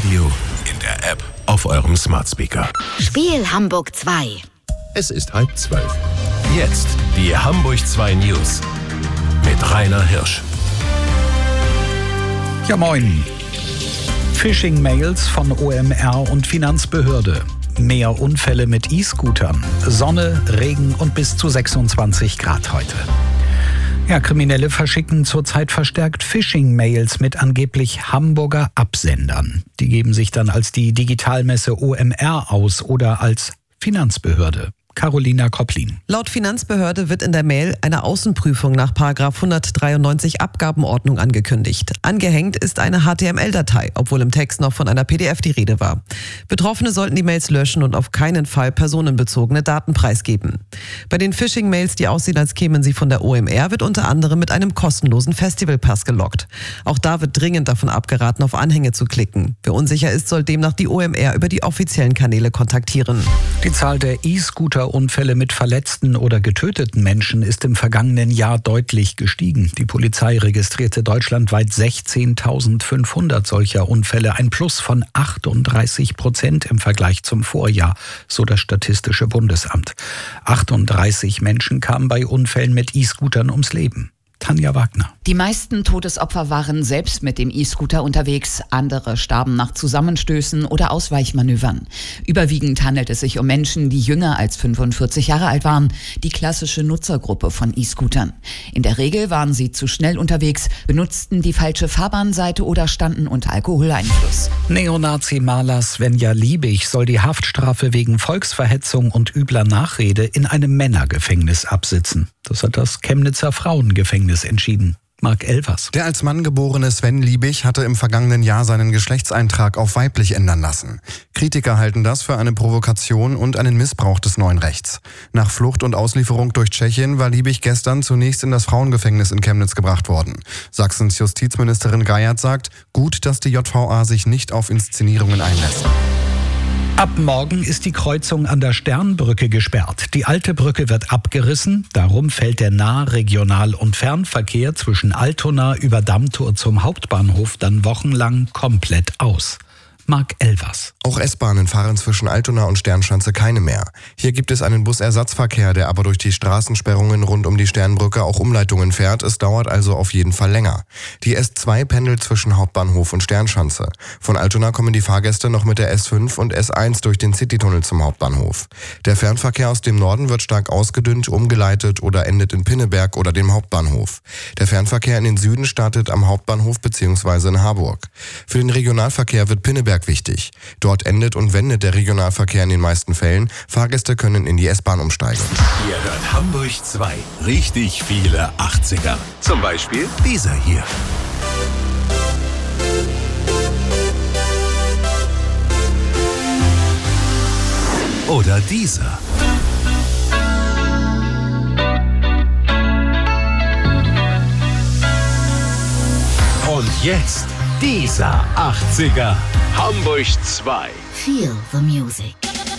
Radio, in der App, auf eurem Smart Speaker. Spiel Hamburg 2. Es ist 11:30. Jetzt die Hamburg 2 News mit Rainer Hirsch. Ja, moin. Phishing-Mails von OMR und Finanzbehörde. Mehr Unfälle mit E-Scootern. Sonne, Regen und bis zu 26 Grad heute. Ja, Kriminelle verschicken zurzeit verstärkt Phishing-Mails mit angeblich Hamburger Absendern. Die geben sich dann als die Digitalmesse OMR aus oder als Finanzbehörde. Carolina Kopplin. Laut Finanzbehörde wird in der Mail eine Außenprüfung nach § 193 Abgabenordnung angekündigt. Angehängt ist eine HTML-Datei, obwohl im Text noch von einer PDF die Rede war. Betroffene sollten die Mails löschen und auf keinen Fall personenbezogene Daten preisgeben. Bei den Phishing-Mails, die aussehen, als kämen sie von der OMR, wird unter anderem mit einem kostenlosen Festivalpass gelockt. Auch da wird dringend davon abgeraten, auf Anhänge zu klicken. Wer unsicher ist, soll demnach die OMR über die offiziellen Kanäle kontaktieren. Die Zahl der E-Scooter-Unfälle mit verletzten oder getöteten Menschen ist im vergangenen Jahr deutlich gestiegen. Die Polizei registrierte deutschlandweit 16.500 solcher Unfälle, ein Plus von 38% im Vergleich zum Vorjahr, so das Statistische Bundesamt. 38 Menschen kamen bei Unfällen mit E-Scootern ums Leben. Tanja Wagner. Die meisten Todesopfer waren selbst mit dem E-Scooter unterwegs. Andere starben nach Zusammenstößen oder Ausweichmanövern. Überwiegend handelt es sich um Menschen, die jünger als 45 Jahre alt waren. Die klassische Nutzergruppe von E-Scootern. In der Regel waren sie zu schnell unterwegs, benutzten die falsche Fahrbahnseite oder standen unter Alkoholeinfluss. Neonazi-Maler Svenja Liebig soll die Haftstrafe wegen Volksverhetzung und übler Nachrede in einem Männergefängnis absitzen. Das hat das Chemnitzer Frauengefängnis entschieden. Marc Elvers. Der als Mann geborene Sven Liebig hatte im vergangenen Jahr seinen Geschlechtseintrag auf weiblich ändern lassen. Kritiker halten das für eine Provokation und einen Missbrauch des neuen Rechts. Nach Flucht und Auslieferung durch Tschechien war Liebig gestern zunächst in das Frauengefängnis in Chemnitz gebracht worden. Sachsens Justizministerin Geiert sagt, gut, dass die JVA sich nicht auf Inszenierungen einlässt. Ab morgen ist die Kreuzung an der Sternbrücke gesperrt. Die alte Brücke wird abgerissen. Darum fällt der Nah-, Regional- und Fernverkehr zwischen Altona über Dammtor zum Hauptbahnhof dann wochenlang komplett aus. Marc Elvers. Auch S-Bahnen fahren zwischen Altona und Sternschanze keine mehr. Hier gibt es einen Busersatzverkehr, der aber durch die Straßensperrungen rund um die Sternbrücke auch Umleitungen fährt. Es dauert also auf jeden Fall länger. Die S2 pendelt zwischen Hauptbahnhof und Sternschanze. Von Altona kommen die Fahrgäste noch mit der S5 und S1 durch den Citytunnel zum Hauptbahnhof. Der Fernverkehr aus dem Norden wird stark ausgedünnt, umgeleitet oder endet in Pinneberg oder dem Hauptbahnhof. Der Fernverkehr in den Süden startet am Hauptbahnhof bzw. in Harburg. Für den Regionalverkehr wird Pinneberg wichtig. Dort endet und wendet der Regionalverkehr in den meisten Fällen. Fahrgäste können in die S-Bahn umsteigen. Ihr hört Hamburg 2. Richtig viele 80er. Zum Beispiel dieser hier. Oder dieser. Und jetzt dieser 80er. Hamburg 2. Feel the music.